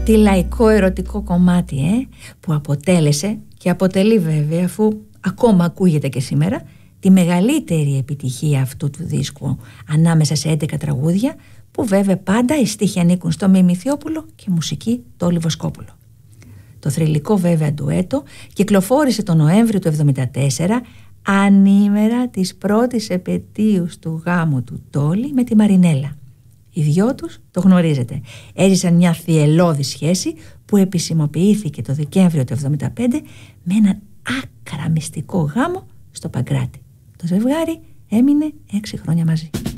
Τι λαϊκό ερωτικό κομμάτι, που αποτέλεσε και αποτελεί βέβαια, αφού ακόμα ακούγεται και σήμερα, τη μεγαλύτερη επιτυχία αυτού του δίσκου ανάμεσα σε 11 τραγούδια, που βέβαια πάντα οι στίχοι ανήκουν στο Μίμη Θειόπουλο και η μουσική το Όλη Βοσκόπουλο. Το θρυλικό βέβαια ντουέτο κυκλοφόρησε τον Νοέμβριο του 1974, ανήμερα της πρώτης επετείου του γάμου του Τόλι με τη Μαρινέλα. Οι δυο τους, το γνωρίζετε, έζησαν μια θυελλώδη σχέση που επισημοποιήθηκε το Δεκέμβριο του 1975 με έναν άκρα μυστικό γάμο στο Παγκράτη. Το ζευγάρι έμεινε 6 χρόνια μαζί.